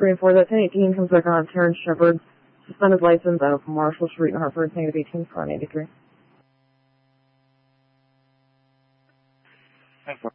3 and 4, that's 1018, comes back on Terrence Shepard. Suspended license out of Marshall Street in Hartford, -18, car 93. Thank you.